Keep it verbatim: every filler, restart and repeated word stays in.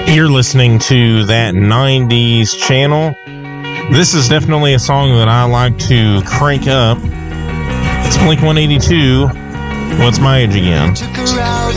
You're listening to That nineties Channel. This is definitely a song that I like to crank up. It's Blink one eighty-two. What's My Age Again?